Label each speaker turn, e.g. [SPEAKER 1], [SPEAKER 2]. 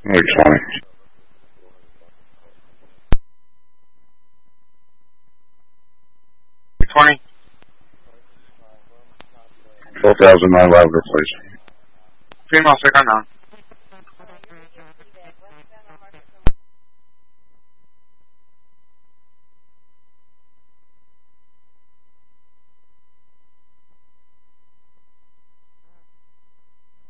[SPEAKER 1] Like 20.
[SPEAKER 2] 20.
[SPEAKER 1] 4,000 my lavender, please.
[SPEAKER 2] Female, second down.